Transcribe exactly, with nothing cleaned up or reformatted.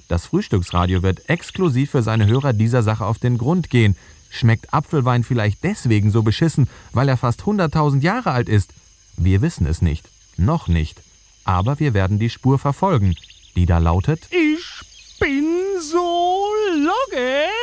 Das Frühstücksradio wird exklusiv für seine Hörer dieser Sache auf den Grund gehen. Schmeckt Apfelwein vielleicht deswegen so beschissen, weil er fast hunderttausend Jahre alt ist? Wir wissen es nicht. Noch nicht. Aber wir werden die Spur verfolgen, die da lautet: Ich bin so logisch.